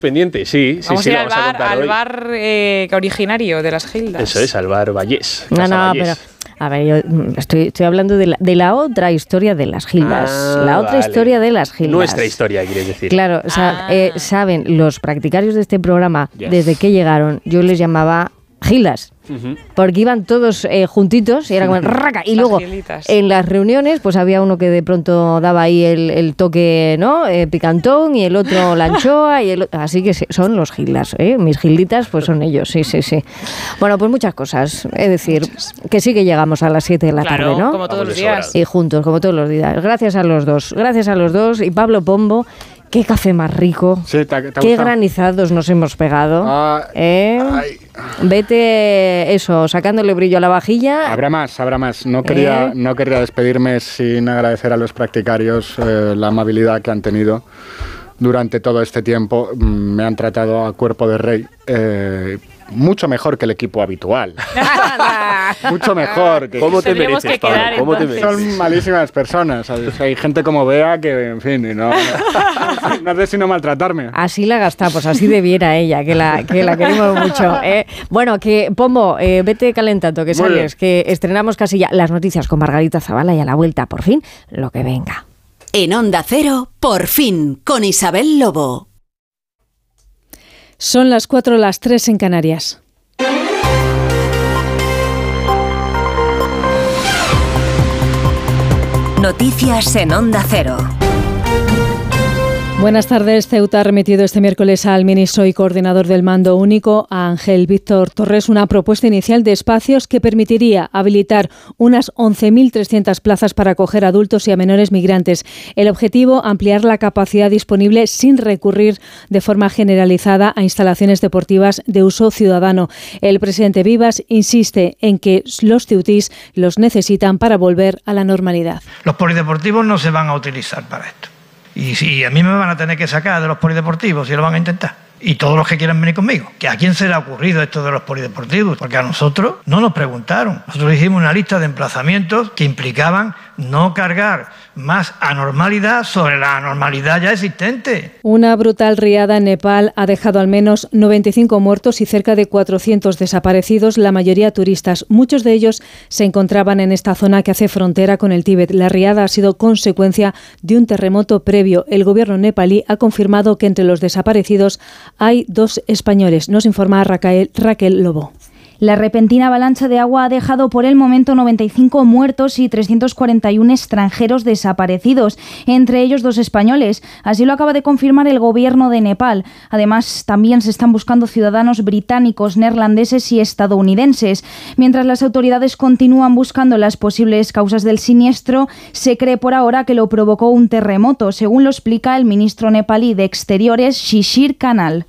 Pendiente, sí. Vamos sí, a ir lo vamos a contar al hoy. bar originario de las Gildas. Eso es, al bar Vallés. No, pero a ver, yo estoy hablando de la otra historia de las Gildas. La otra historia de las Gildas. Nuestra historia, quieres decir. Claro, saben, los practicarios de este programa, desde que llegaron, yo les llamaba Gildas. Porque iban todos juntitos y era como raca. Y luego en las reuniones pues había uno que de pronto daba ahí el toque, ¿no? Picantón, y el otro la anchoa, y así que son los Gildas, ¿eh? Mis Gilditas pues son ellos, sí. Bueno, pues muchas cosas, es decir, que sí que llegamos a las 7 de la tarde, ¿no? Como todos los días. Y juntos, como todos los días. Gracias a los dos. Y Pablo Pombo, qué café más rico. Sí, qué granizados nos hemos pegado. Vete eso, sacándole brillo a la vajilla. Habrá más. No quería despedirme sin agradecer a los practicarios la amabilidad que han tenido durante todo este tiempo. Me han tratado a cuerpo de rey. Mucho mejor que el equipo habitual. Mucho mejor. ¿Cómo te mereces, Pablo? ¿Cómo te mereces? Son malísimas personas. Hay gente como Bea que, en fin, no hace sino maltratarme. Así la gastamos, así debiera ella, que la queremos mucho. Bueno, que Pombo, vete calentando, que sales, que estrenamos casi ya las noticias con Margarita Zavala y a la vuelta, por fin, lo que venga. En Onda Cero, por fin, con Isabel Lobo. Son las 4, las 3 en Canarias. Noticias en Onda Cero. Buenas tardes. Ceuta ha remitido este miércoles al ministro y coordinador del Mando Único, a Ángel Víctor Torres, una propuesta inicial de espacios que permitiría habilitar unas 11.300 plazas para acoger a adultos y a menores migrantes. El objetivo, ampliar la capacidad disponible sin recurrir de forma generalizada a instalaciones deportivas de uso ciudadano. El presidente Vivas insiste en que los ceutís los necesitan para volver a la normalidad. Los polideportivos no se van a utilizar para esto. Y si a mí me van a tener que sacar de los polideportivos, si lo van a intentar. Y todos los que quieran venir conmigo. ¿Que a quién se le ha ocurrido esto de los polideportivos? Porque a nosotros no nos preguntaron. Nosotros hicimos una lista de emplazamientos que implicaban no cargar más anormalidad sobre la anormalidad ya existente. Una brutal riada en Nepal ha dejado al menos 95 muertos y cerca de 400 desaparecidos, la mayoría turistas. Muchos de ellos se encontraban en esta zona que hace frontera con el Tíbet. La riada ha sido consecuencia de un terremoto previo. El gobierno nepalí ha confirmado que entre los desaparecidos hay 2 españoles. Nos informa Raquel Lobo. La repentina avalancha de agua ha dejado por el momento 95 muertos y 341 extranjeros desaparecidos, entre ellos 2 españoles. Así lo acaba de confirmar el gobierno de Nepal. Además, también se están buscando ciudadanos británicos, neerlandeses y estadounidenses. Mientras las autoridades continúan buscando las posibles causas del siniestro, se cree por ahora que lo provocó un terremoto, según lo explica el ministro nepalí de Exteriores, Shishir Kanal.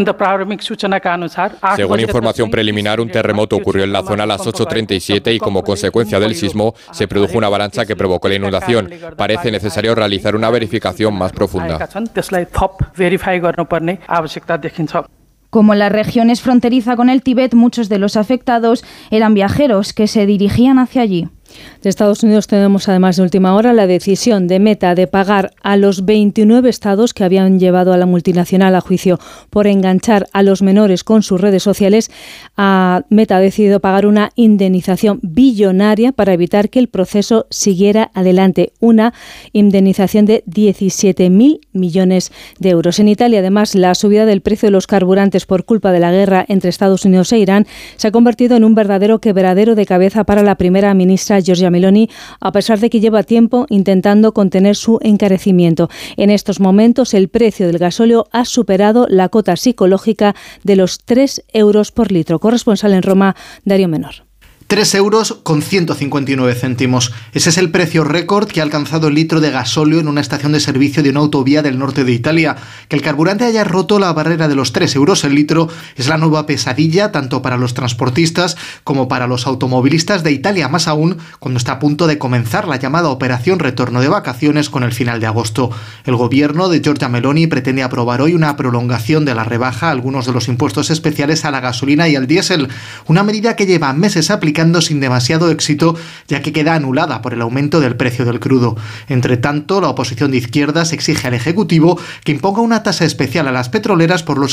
Según información preliminar, un terremoto ocurrió en la zona a las 8:37 y como consecuencia del sismo se produjo una avalancha que provocó la inundación. Parece necesario realizar una verificación más profunda. Como la región es fronteriza con el Tíbet, muchos de los afectados eran viajeros que se dirigían hacia allí. De Estados Unidos tenemos además de última hora la decisión de Meta de pagar a los 29 estados que habían llevado a la multinacional a juicio por enganchar a los menores con sus redes sociales. Meta ha decidido pagar una indemnización billonaria para evitar que el proceso siguiera adelante. Una indemnización de 17.000 millones de euros. En Italia, además, la subida del precio de los carburantes por culpa de la guerra entre Estados Unidos e Irán se ha convertido en un verdadero quebradero de cabeza para la primera ministra Giorgia Meloni, a pesar de que lleva tiempo intentando contener su encarecimiento. En estos momentos, el precio del gasóleo ha superado la cota psicológica de los 3 euros por litro. Corresponsal en Roma, Darío Menor. 3,159 euros. Ese es el precio récord que ha alcanzado el litro de gasóleo en una estación de servicio de una autovía del norte de Italia. Que el carburante haya roto la barrera de los 3 euros el litro es la nueva pesadilla tanto para los transportistas como para los automovilistas de Italia, más aún cuando está a punto de comenzar la llamada Operación Retorno de Vacaciones con el final de agosto. El gobierno de Giorgia Meloni pretende aprobar hoy una prolongación de la rebaja a algunos de los impuestos especiales a la gasolina y al diésel, una medida que lleva meses aplicando arrancando sin demasiado éxito, ya que queda anulada por el aumento del precio del crudo. Entre tanto, la oposición de izquierdas exige al Ejecutivo que imponga una tasa especial a las petroleras por los